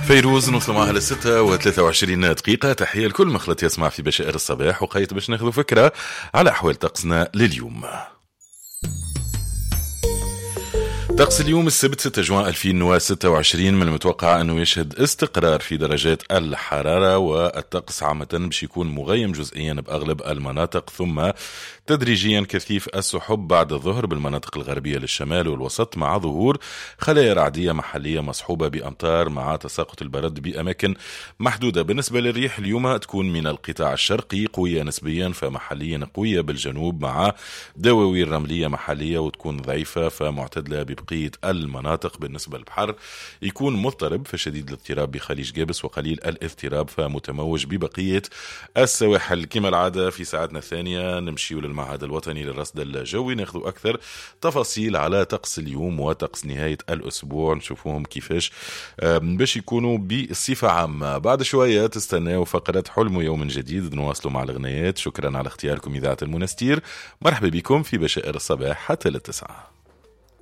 فيروز نوصلوا معها ل6:23. تحية لكل مخلط يسمع في بشائر الصباح، وقيت باش ناخذ فكرة على أحوال طقسنا لليوم. طقس اليوم السبت 6 جوان 2026 من المتوقع أنه يشهد استقرار في درجات الحرارة، والطقس عامة باش يكون مغيم جزئيا بأغلب المناطق، ثم تدريجيا كثيف السحب بعد الظهر بالمناطق الغربية للشمال والوسط، مع ظهور خلايا رعدية محلية مصحوبة بأمطار مع تساقط البرد بأماكن محدودة. بالنسبة للريح اليوم تكون من القطاع الشرقي قوية نسبيا، فمحليا قوية بالجنوب مع دواوير رملية محلية، وتكون ضعيفة فمعتدلة ببقية المناطق. بالنسبة للبحر يكون مضطرب فشديد الاضطراب بخليج جابس، وقليل الاضطراب فمتموج ببقية السواحل. كما العادة في ساعتنا الثانية نمشي للمعهد الوطني للرصد الجوي، ناخذ أكثر تفاصيل على طقس اليوم وطقس نهاية الأسبوع، نشوفوهم كيفاش باش يكونوا بصفة عامة. بعد شوية تستناو فقرة حلم يوم جديد، نواصلوا مع الغنيات. شكرا على اختياركم إذاعة المنستير، مرحبا بكم في بشائر الصباح حتى للتسعة.